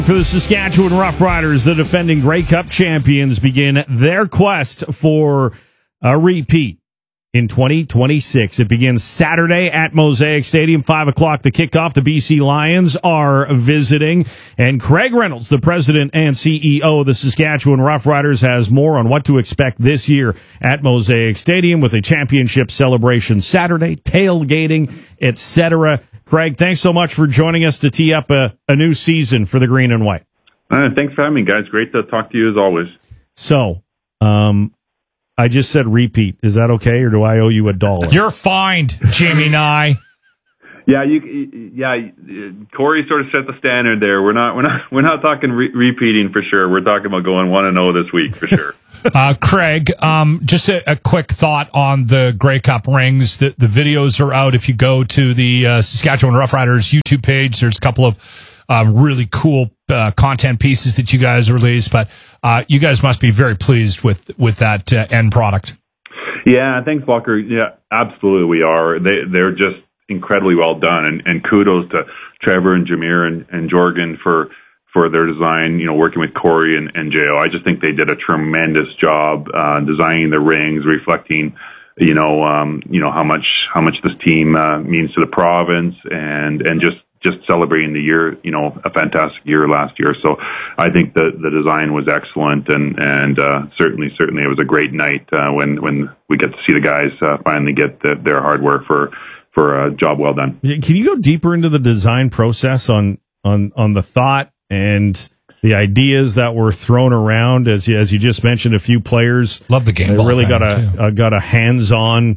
For the Saskatchewan Roughriders, the defending Grey Cup champions begin their quest for a repeat in 2026. It begins Saturday at Mosaic Stadium, 5 o'clock. The kickoff. The BC Lions are visiting. And Craig Reynolds, the president and CEO of the Saskatchewan Roughriders, has more on what to expect this year at Mosaic Stadium with a championship celebration Saturday, tailgating, etc. Craig, thanks so much for joining us to tee up a new season for the Green and White. Thanks for having me, guys. Great to talk to you as always. So, I just said repeat. Is that okay, or do I owe you $1? You're fined, Jamie Nye. Yeah, Corey sort of set the standard there. We're not talking repeating for sure. We're talking about going 1-0 this week for sure. Craig, just a quick thought on the Grey Cup rings. The videos are out. If you go to the Saskatchewan Roughriders YouTube page, there's a couple of really cool content pieces that you guys released. But you guys must be very pleased with that end product. Yeah, thanks, Walker. Yeah, absolutely, we are. They're just incredibly well done, and kudos to Trevor and Jameer and Jorgen for their design, working with Corey and Jo. I just think they did a tremendous job designing the rings, reflecting, how much this team means to the province, and just celebrating the year, a fantastic year last year. So I think the design was excellent, and certainly it was a great night when we get to see the guys finally get their hard work for a job well done. Can you go deeper into the design process on the thought and the ideas that were thrown around? As you just mentioned, a few players love the game. They really got a hands-on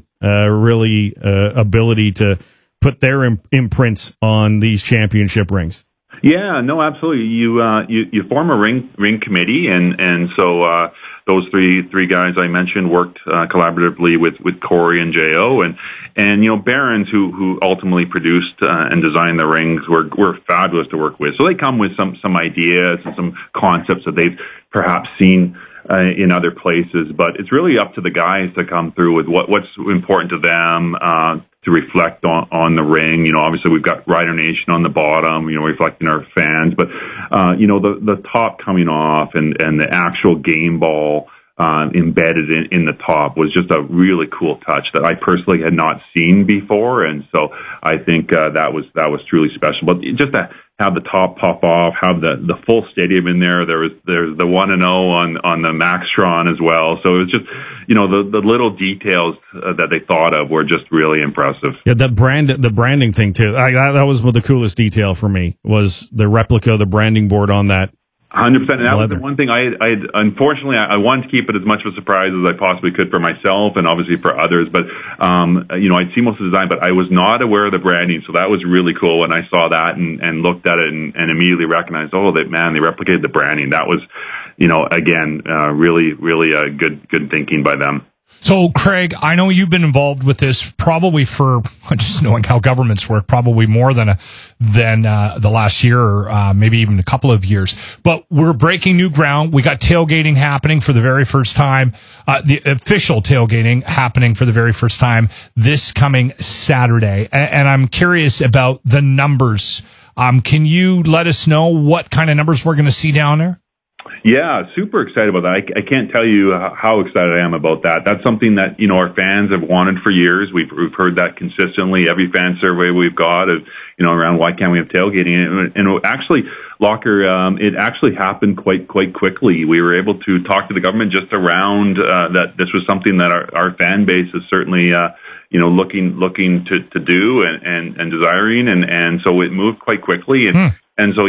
ability to put their imprint on these championship rings. Yeah, no, absolutely. You form a ring committee, and so those three guys I mentioned worked collaboratively with Corey and Jo, and Barons, who ultimately produced and designed the rings, were fabulous to work with. So they come with some ideas and some concepts that they've perhaps seen in other places, but it's really up to the guys to come through with what's important to them to reflect on the ring. Obviously we've got Rider Nation on the bottom, reflecting our fans, but the top coming off and the actual game ball embedded in the top was just a really cool touch that I personally had not seen before, and so I think that was truly special. But just to have the top pop off, have the full stadium in there. There's the 1-0 on the Maxtron as well. So it was just the little details that they thought of were just really impressive. Yeah, the branding thing too. That was the coolest detail for me, was the replica of the branding board on that. 100%. And that was the one thing unfortunately, I wanted to keep it as much of a surprise as I possibly could for myself and obviously for others. But, I'd seen most of the design, but I was not aware of the branding. So that was really cool when I saw that and looked at it and immediately recognized, they replicated the branding. That was, again, really, really good thinking by them. So, Craig, I know you've been involved with this probably for just knowing how governments work, probably more than the last year or maybe even a couple of years. But we're breaking new ground. We got tailgating happening for the very first time, the official tailgating happening for the very first time this coming Saturday. And I'm curious about the numbers. Can you let us know what kind of numbers we're going to see down there? Yeah, super excited about that. I can't tell you how excited I am about that. That's something that, our fans have wanted for years. We've heard that consistently. Every fan survey we've got is, around why can't we have tailgating? And actually, Locker, it actually happened quite quickly. We were able to talk to the government just around that this was something that our fan base is certainly looking to do and desiring, and so it moved quite quickly. And so,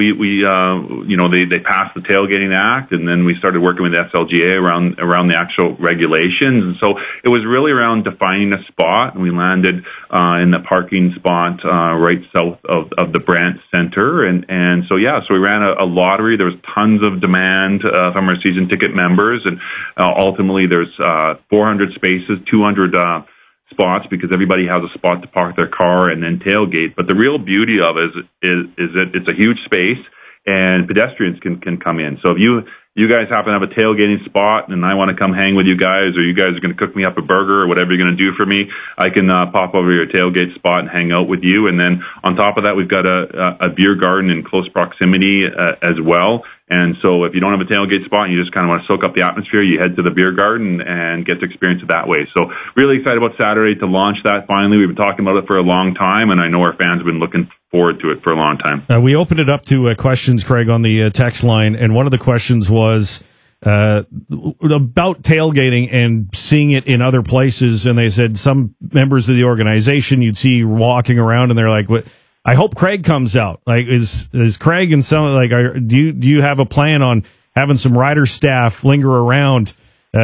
they passed the Tailgating Act, and then we started working with SLGA around the actual regulations. And so it was really around defining a spot, and we landed in the parking spot right south of the Brant Center. And so we ran a lottery. There was tons of demand from our season ticket members, and ultimately there's 400 spaces, 200 spots, because everybody has a spot to park their car and then tailgate. But the real beauty of it is that it's a huge space and pedestrians can come in. So if you you guys happen to have a tailgating spot and I want to come hang with you guys, or you guys are going to cook me up a burger or whatever you're going to do for me, I can pop over to your tailgate spot and hang out with you. And then on top of that, we've got a beer garden in close proximity as well. And so if you don't have a tailgate spot and you just kind of want to soak up the atmosphere, you head to the beer garden and get to experience it that way. So really excited about Saturday to launch that finally. We've been talking about it for a long time, and I know our fans have been looking forward to it for a long time. We opened it up to questions, Craig, on the text line, and one of the questions was about tailgating and seeing it in other places. And they said some members of the organization you'd see walking around, and they're like, "What? I hope Craig comes out." Like, is Craig and some like? Do you have a plan on having some rider staff linger around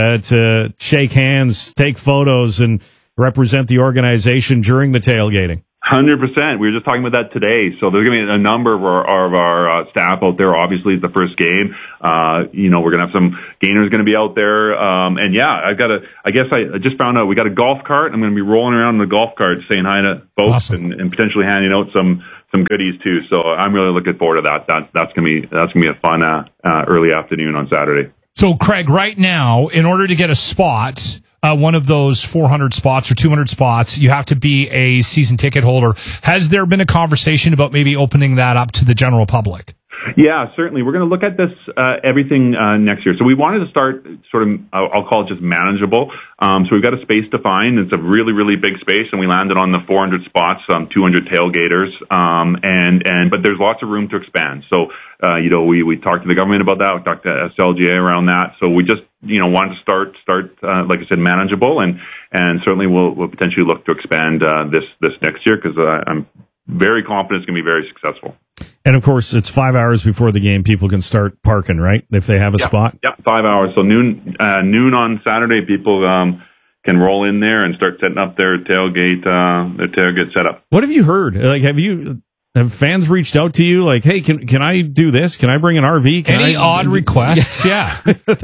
to shake hands, take photos, and represent the organization during the tailgating? 100%. We were just talking about that today. So there's going to be a number of our staff out there. Obviously, it's the first game. We're going to have some gainers going to be out there. And yeah, I just found out we got a golf cart. I'm going to be rolling around in the golf cart saying hi to folks. Awesome. and potentially handing out some goodies too. So I'm really looking forward to that. That's going to be a fun, early afternoon on Saturday. So Craig, right now, in order to get a spot, one of those 400 spots or 200 spots, you have to be a season ticket holder. Has there been a conversation about maybe opening that up to the general public? Yeah, certainly. We're going to look at this, everything next year. So we wanted to start sort of, I'll call it just manageable. So we've got a space defined. It's a really, really big space, and we landed on the 400 spots, 200 tailgaters. But there's lots of room to expand. So, we talked to the government about that. We talked to SLGA around that. So we just, wanted to start, like I said, manageable, and certainly we'll potentially look to expand, this next year, because I'm very confident it's going to be very successful. And of course, it's 5 hours before the game. People can start parking, right? If they have a spot. Yeah, 5 hours. So noon on Saturday, people can roll in there and start setting up their tailgate setup. What have you heard? Like, have fans reached out to you? Like, hey, can I do this? Can I bring an RV? Any odd requests? Yeah.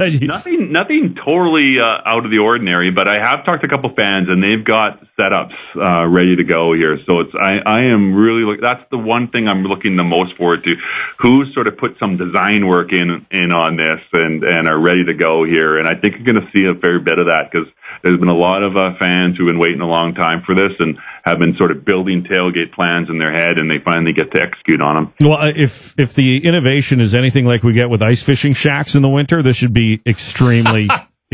Nothing totally out of the ordinary, but I have talked to a couple fans, and they've got setups ready to go here. So I am really that's the one thing I'm looking the most forward to. Who's sort of put some design work in on this and are ready to go here. And I think you're going to see a fair bit of that, because there's been a lot of fans who've been waiting a long time for this and have been sort of building tailgate plans in their head, and they finally get to execute on them. Well, if the innovation is anything like we get with ice fishing shacks in the winter, this should be extremely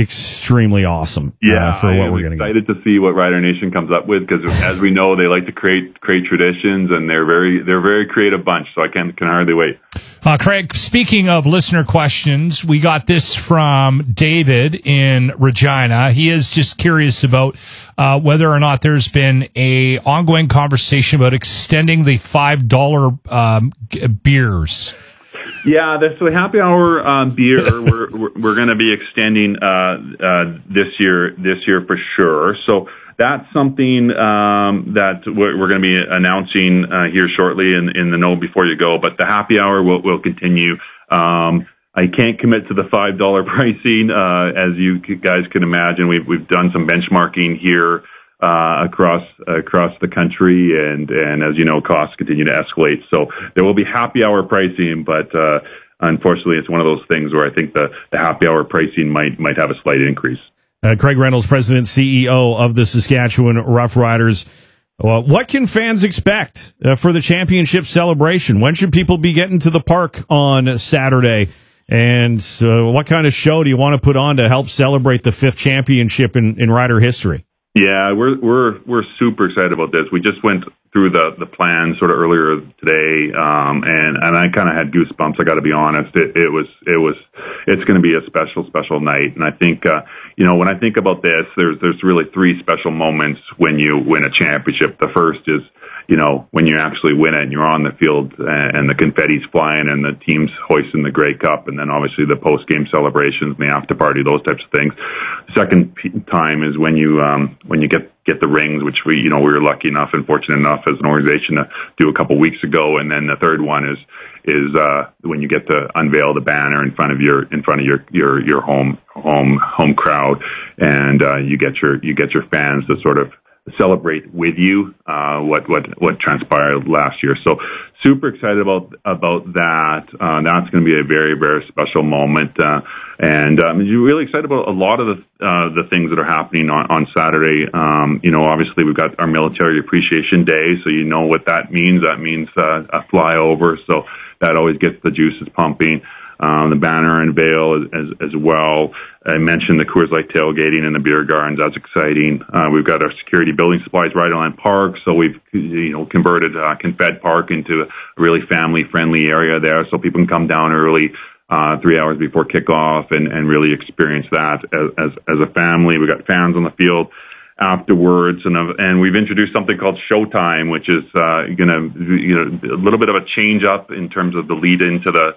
awesome. Yeah, for what we're going to get. Excited to see what Rider Nation comes up with, because as we know, they like to create traditions, and they're very creative bunch. So I can hardly wait. Craig, speaking of listener questions, we got this from David in Regina. He is just curious about whether or not there's been a ongoing conversation about extending the $5 beers. Yeah, so the happy hour beer we're going to be extending this year for sure. So that's something that we're going to be announcing here shortly in the Know Before You Go. But the happy hour will continue. I can't commit to the $5 pricing, as you guys can imagine. We've done some benchmarking here across the country, and as you know, costs continue to escalate. So there will be happy hour pricing, but unfortunately, it's one of those things where I think the happy hour pricing might have a slight increase. Craig Reynolds, President CEO of the Saskatchewan Roughriders. What can fans expect for the championship celebration? When should people be getting to the park on Saturday? And what kind of show do you want to put on to help celebrate the 5th championship in Rider history? Yeah, we're super excited about this. We just went through the plan sort of earlier today, and I kind of had goosebumps. I got to be honest. It's going to be a special night. And I think, when I think about this, there's really 3 special moments when you win a championship. The first is, when you actually win it and you're on the field and the confetti's flying and the team's hoisting the Grey Cup, and then obviously the post-game celebrations and the after party, those types of things. Second time is when you get the rings, which we were lucky enough and fortunate enough as an organization to do a couple weeks ago. And then the third one is when you get to unveil the banner in front of your home crowd, and you get your fans to sort of celebrate with you what transpired last year. So super excited about that. That's going to be a very, very special moment. And you're really excited about a lot of the things that are happening on Saturday. Obviously we've got our Military Appreciation Day, so you know what that means. That means a flyover, so that always gets the juices pumping. The banner unveil as well. I mentioned the Coors Light tailgating and the beer gardens. That's exciting. We've got our security building supplies right on Park, so we've converted Confed Park into a really family-friendly area there, so people can come down early, 3 hours before kickoff, and really experience that as a family. We've got fans on the field afterwards, and we've introduced something called Showtime, which is going to a little bit of a change up in terms of the lead into the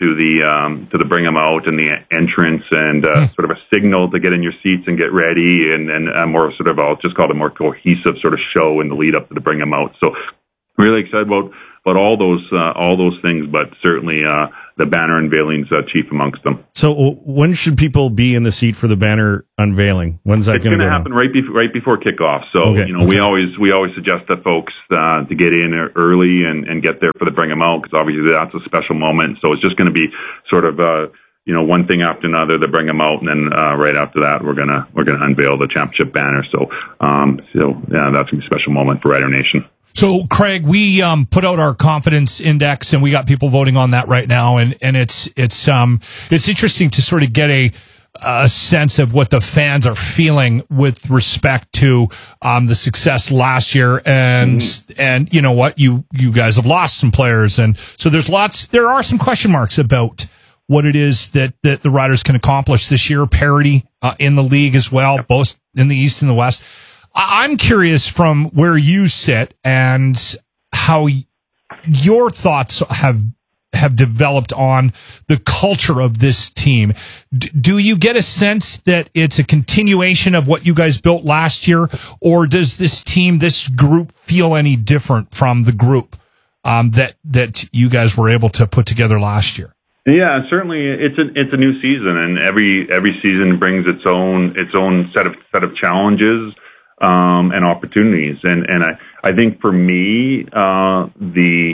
bring 'em out and the entrance, and sort of a signal to get in your seats and get ready, and a more sort of, I'll just call it a more cohesive sort of show in the lead up to the bring 'em out. So really excited about all those things, but certainly the banner unveiling's chief amongst them. So when should people be in the seat for the banner unveiling? When's that going to happen? Right before kickoff. So we always suggest that folks to get in early and get there for the bring 'em out, because obviously that's a special moment. So it's just going to be sort of one thing after another, the bring 'em out, and then right after that we're gonna unveil the championship banner. So that's gonna be a special moment for Rider Nation. So, Craig, we put out our confidence index, and we got people voting on that right now, and it's interesting to sort of get a sense of what the fans are feeling with respect to the success last year, and you know what, you guys have lost some players, and so there are some question marks about what it is that the Riders can accomplish this year. Parity in the league as well, both in the East and the West. I'm curious from where you sit and how your thoughts have developed on the culture of this team. Do you get a sense that it's a continuation of what you guys built last year, or does this group feel any different from the group that you guys were able to put together last year? Yeah, certainly it's a new season, and every season brings its own set of challenges and opportunities, and I think for me the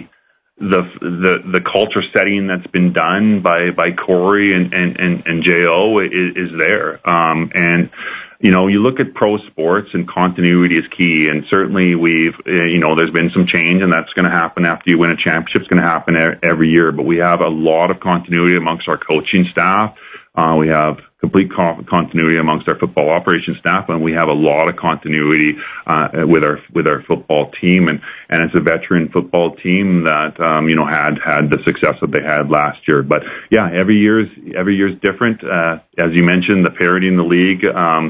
culture setting that's been done by Corey and Jo is there, and you look at pro sports and continuity is key, and certainly there's been some change, and that's going to happen after you win a championship. It's going to happen every year, but we have a lot of continuity amongst our coaching staff. We have complete continuity amongst our football operations staff, and we have a lot of continuity with our football team, and it's a veteran football team that had the success that they had last year. But yeah, every year's different. As you mentioned, the parity in the league.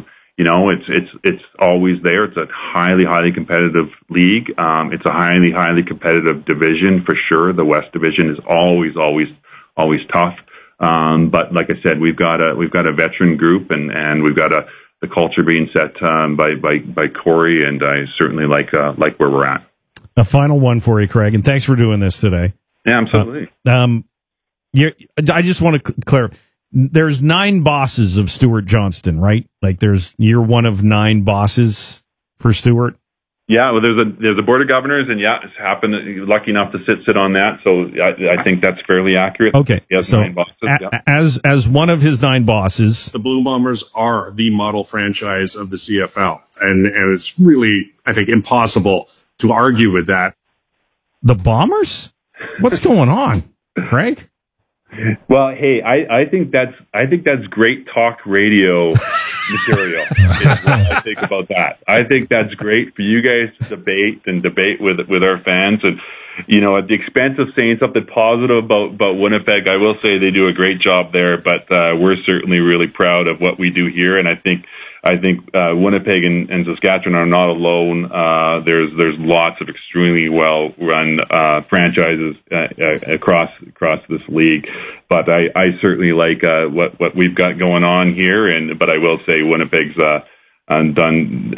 It's always there. It's a highly competitive league. It's a highly competitive division for sure. The West Division is always tough. But like I said, we've got a veteran group, and we've got the culture being set by Corey, and I certainly like where we're at. A final one for you, Craig, and thanks for doing this today. Yeah, absolutely. I just want to clarify. There's 9 bosses of Stuart Johnston, right? Like you're one of 9 bosses for Stuart. Yeah, well, there's a board of governors, and lucky enough to sit on that. So I think that's fairly accurate. Okay, so 9 bosses, as one of his 9 bosses, the Blue Bombers are the model franchise of the CFL, and it's really, I think, impossible to argue with that. The Bombers? What's going on, Craig? Well, hey, I think that's great talk radio material. Is what I think about that. I think that's great for you guys to debate with our fans, and at the expense of saying something positive about Winnipeg, I will say they do a great job there. But we're certainly really proud of what we do here, and I think Winnipeg and Saskatchewan are not alone. There's lots of extremely well run franchises across this league, but I certainly like what we've got going on here. But I will say Winnipeg's done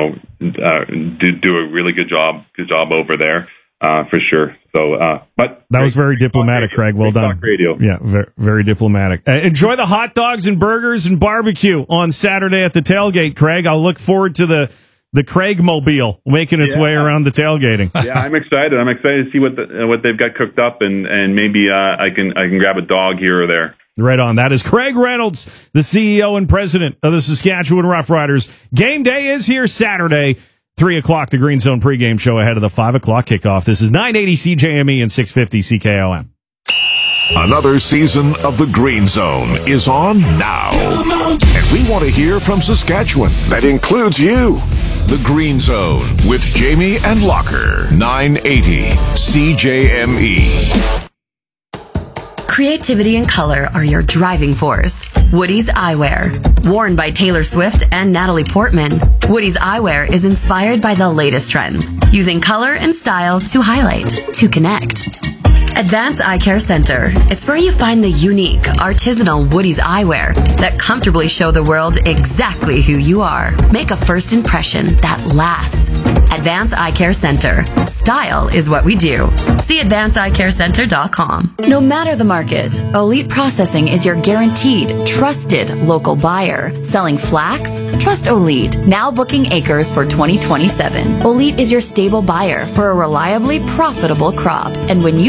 do a really good job over there. For sure. So, but that was very diplomatic, Craig. Well done. Radio. Yeah, very, very diplomatic. Enjoy the hot dogs and burgers and barbecue on Saturday at the tailgate, Craig. I'll look forward to the Craig Mobile making its way around the tailgating. Yeah, I'm excited. I'm excited to see what they've got cooked up, and maybe I can grab a dog here or there. Right on. That is Craig Reynolds, the CEO and president of the Saskatchewan Roughriders. Game day is here Saturday, 3 o'clock, the Green Zone pregame show ahead of the 5 o'clock kickoff. This is 980 CJME and 650 CKOM. Another season of the Green Zone is on now. And we want to hear from Saskatchewan. That includes you. The Green Zone with Jamie and Locker. 980 CJME. Creativity and color are your driving force. Woody's Eyewear. Worn by Taylor Swift and Natalie Portman, Woody's Eyewear is inspired by the latest trends, using color and style to highlight, to connect. Advanced Eye Care Center. It's where you find the unique, artisanal Woody's eyewear that comfortably show the world exactly who you are. Make a first impression that lasts. Advanced Eye Care Center. Style is what we do. See AdvancedEyeCareCenter.com. No matter the market, Elite Processing is your guaranteed, trusted local buyer. Selling flax? Trust Elite. Now booking acres for 2027. Elite is your stable buyer for a reliably profitable crop. And when you